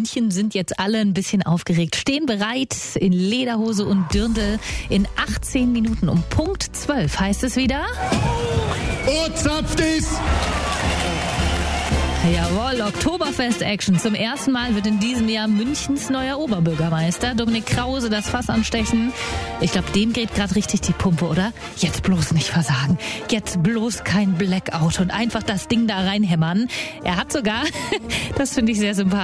München sind jetzt alle ein bisschen aufgeregt, stehen bereit in Lederhose und Dirndl. In 18 Minuten um Punkt 12 heißt es wieder... Oh, zapft es! Jawohl, Oktoberfest-Action. Zum ersten Mal wird in diesem Jahr Münchens neuer Oberbürgermeister. Dominik Krause, das Fass anstechen. Ich glaube, dem geht gerade richtig die Pumpe, oder? Jetzt bloß nicht versagen. Jetzt bloß kein Blackout und einfach das Ding da reinhämmern. Er hat sogar, das finde ich sehr sympathisch,